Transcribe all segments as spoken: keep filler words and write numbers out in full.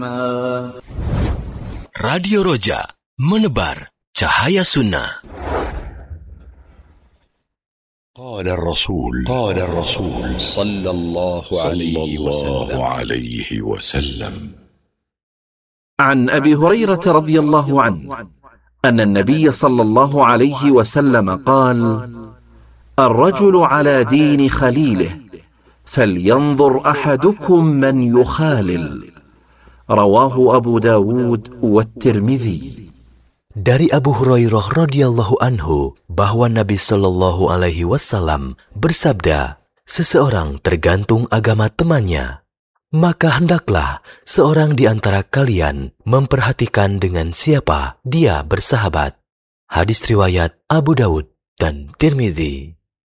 Radio Roja, menebar cahaya sunnah. قال الرسول قال الرسول صلى الله عليه وسلم عليه وسلم عن أبي هريرة رضي الله عنه أن النبي صلى الله عليه وسلم قال: الرجل على دين خليله فلينظر أحدكم من يخالل. رواه أبو داود والترمذي. Dari Abu Hurairah radhiyallahu anhu bahwa Nabi Shallallahu alaihi wasallam bersabda, seseorang tergantung agama temannya, maka hendaklah seorang di antara kalian memperhatikan dengan siapa dia bersahabat. Hadis riwayat Abu Dawud dan Tirmidzi.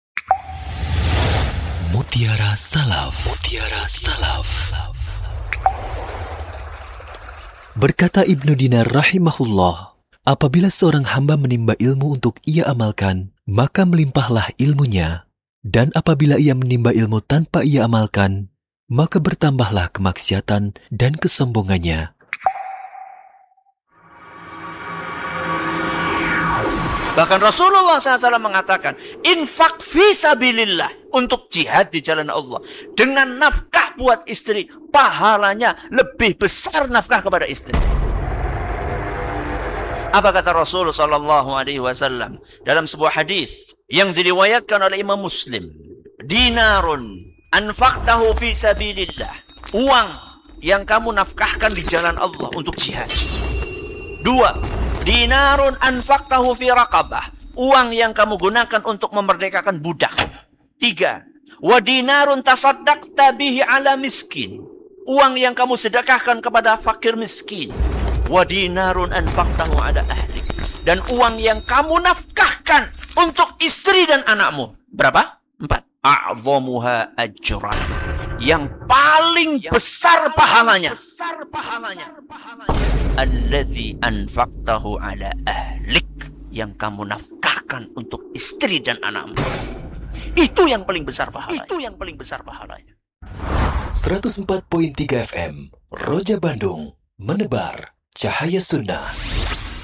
Mutiara Salaf. Mutiara Salaf. Berkata Ibnu Dinar rahimahullah, apabila seorang hamba menimba ilmu untuk ia amalkan, maka melimpahlah ilmunya. Dan apabila ia menimba ilmu tanpa ia amalkan, maka bertambahlah kemaksiatan dan kesombongannya. Bahkan Rasulullah shallallahu alaihi wasallam mengatakan, infak fi sabilillah, untuk jihad di jalan Allah. Dengan nafkah buat istri, pahalanya lebih besar nafkah kepada istri. Apa kata Rasul sallallahu alaihi wasallam dalam sebuah hadis yang diriwayatkan oleh Imam Muslim? Dinarun anfaqtahu fi sabilillah. Uang yang kamu nafkahkan di jalan Allah untuk jihad. Dua, dinarun anfaqtahu fi raqabah. Uang yang kamu gunakan untuk memerdekakan budak. Tiga, wa dinarun tasaddaqta bihi ala miskin. Uang yang kamu sedekahkan kepada fakir miskin. Wa dinarun anfaqtahu ala ahlik. Dan uang yang kamu nafkahkan untuk istri dan anakmu. Berapa? Empat. A'zamuha ajran. Yang paling besar pahalanya. Besar pahalanya. Alladzi anfaqtahu ala ahlik. Yang kamu nafkahkan untuk istri dan anakmu. Itu yang paling besar pahalanya. Itu yang paling besar pahalanya. seratus empat koma tiga F M Roja Bandung, menebar cahaya sunnah.